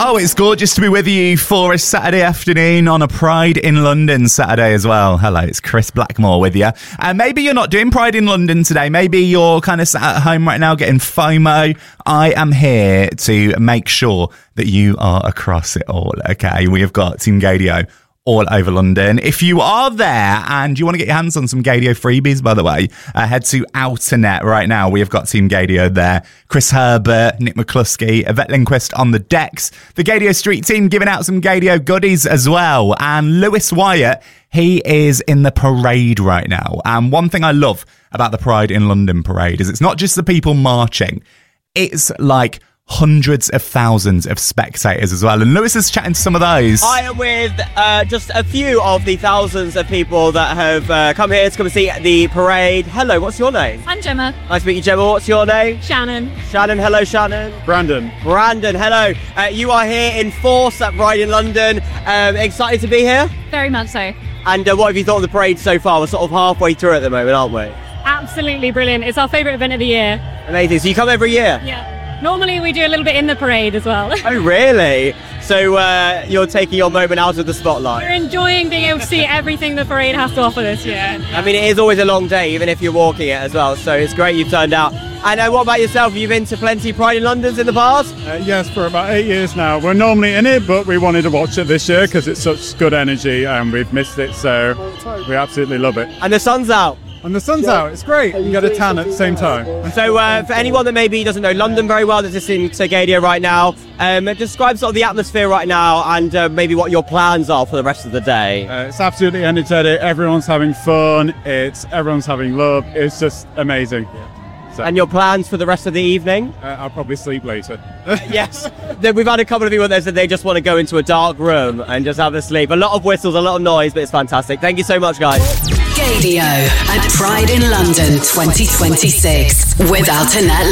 Oh, it's gorgeous to be with you for a Saturday afternoon on a Pride in London Saturday as well. Hello, it's Chris Blackmore with you. Maybe you're not doing Pride in London today. Maybe you're kind of sat at home right now getting FOMO. I am here to make sure that you are across it all, okay? We have got Team Gaydio all over London. If you are there and you want to get your hands on some Gaydio freebies, by the way, head to Outernet right now. We have got Team Gaydio there. Chris Herbert, Nick McCluskey, Yvette Lindquist on the decks. The Gaydio Street team giving out some Gaydio goodies as well. And Lewis Wyatt, he is in the parade right now. And one thing I love about the Pride in London parade is it's not just the people marching. It's like hundreds of thousands of spectators as well. And Lewis is chatting to some of those. I am with just a few of the thousands of people that have come here to come and see the parade. Hello, what's your name? I'm Gemma. Nice to meet you, Gemma. What's your name? Shannon. Shannon, hello, Shannon. Brandon. Brandon, hello. You are here in force at Pride in London. Excited to be here? Very much so. And what have you thought of the parade so far? We're sort of halfway through at the moment, aren't we? Absolutely brilliant. It's our favourite event of the year. Amazing. So you come every year? Yeah. Normally we do a little bit in the parade as well. Oh, really? So you're taking your moment out of the spotlight? We're enjoying being able to see everything the parade has to offer this year. I mean, it is always a long day, even if you're walking it as well. So it's great you've turned out. And what about yourself? Have you been to plenty Pride in Londons in the past? Yes, for about 8 years now. We're normally in it, but we wanted to watch it this year because it's such good energy and we've missed it. So we absolutely love it. And the sun's out. And the sun's out, it's great. You get a tan at the same time. So for anyone that maybe doesn't know London very well, that's listening to Gaydio right now, describe sort of the atmosphere right now and maybe what your plans are for the rest of the day. It's absolutely energetic, everyone's having fun, everyone's having love, it's just amazing. So, and your plans for the rest of the evening? I'll probably sleep later. Yes, we've had a couple of people that said they just want to go into a dark room and just have a sleep. A lot of whistles, a lot of noise, but it's fantastic. Thank you so much, guys. Gaydio at Pride in London 2026 with Outernet.